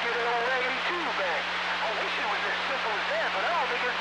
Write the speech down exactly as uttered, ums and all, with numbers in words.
get it on raggedy too back. I wish it was as simple as that, but I don't think it's